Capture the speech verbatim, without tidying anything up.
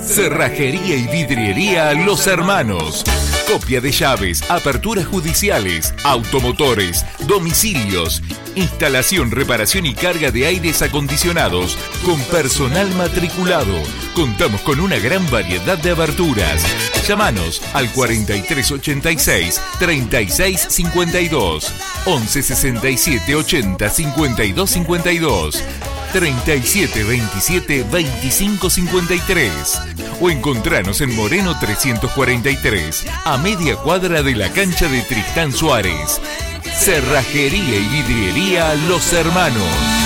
Cerrajería y vidriería Los Hermanos. Copia de llaves, aperturas judiciales, automotores, domicilios, instalación, reparación y carga de aires acondicionados con personal matriculado. Contamos con una gran variedad de aberturas. Llámanos al cuarenta y tres ochenta y seis, treinta y seis cincuenta y dos, once sesenta y siete ochenta cincuenta y dos cincuenta y dos, treinta y siete veintisiete veinticinco cincuenta y tres o encontranos en Moreno trescientos cuarenta y tres, a media cuadra de la cancha de Tristán Suárez. Cerrajería y vidriería Los Hermanos.